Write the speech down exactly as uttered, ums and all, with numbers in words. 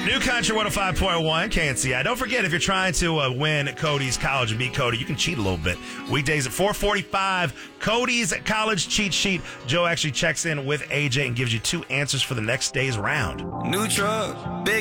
New Country one oh five point one, K N C I. Don't forget, if you're trying to uh, win Cody's College and beat Cody, you can cheat a little bit. Weekdays at four forty-five, Cody's College Cheat Sheet. Joe actually checks in with A J and gives you two answers for the next day's round. New truck, big